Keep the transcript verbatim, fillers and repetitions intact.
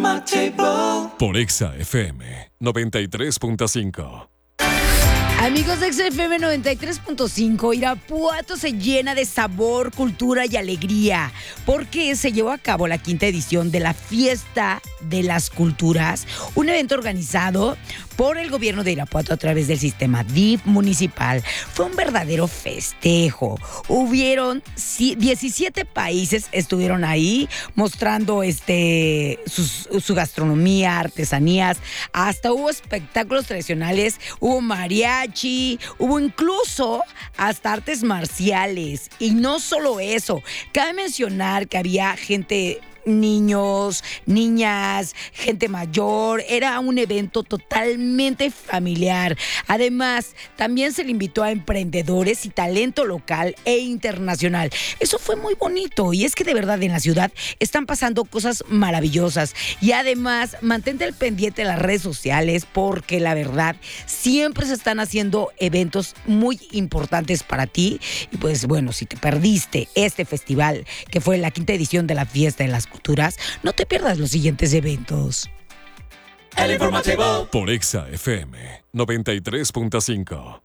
informativo. Por Exa F M noventa y tres punto cinco. Amigos de Exa F M noventa y tres punto cinco, Irapuato se llena de sabor, cultura y alegría porque se llevó a cabo la quinta edición de la Fiesta de las Culturas, un evento organizado por el gobierno de Irapuato a través del sistema D I F municipal. Fue un verdadero festejo. Hubieron diecisiete países, estuvieron ahí mostrando este sus, su gastronomía, artesanías, hasta hubo espectáculos tradicionales, hubo mariachi, hubo incluso hasta artes marciales. Y no solo eso, cabe mencionar que había gente, niños, niñas, gente mayor. Era un evento totalmente familiar. Además, también se le invitó a emprendedores y talento local e internacional. Eso fue muy bonito, y es que de verdad en la ciudad están pasando cosas maravillosas. Y además, mantente al pendiente de las redes sociales porque la verdad siempre se están haciendo eventos muy importantes para ti. Y pues bueno, si te perdiste este festival, que fue la quinta edición de la Fiesta de las Culturas, no te pierdas los siguientes eventos. El informativo. Por Exa F M noventa y tres punto cinco.